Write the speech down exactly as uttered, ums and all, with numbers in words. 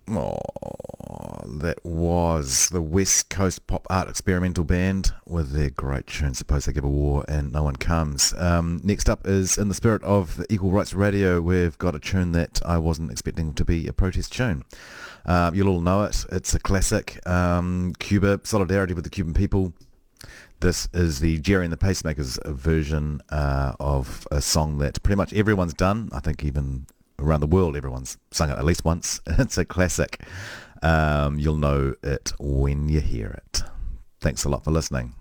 Oh, that was the West Coast Pop Art Experimental Band with their great tune, Suppose They Give a War and No One Comes. Um, next up is In the Spirit of Equal Rights Radio. We've got a tune that I wasn't expecting to be a protest tune. Um, you'll all know it. It's a classic. Um, Cuba, solidarity with the Cuban people. This is the Jerry and the Pacemakers version uh, of a song that pretty much everyone's done. I think even around the world everyone's sung it at least once. It's a classic. Um, you'll know it when you hear it. Thanks a lot for listening.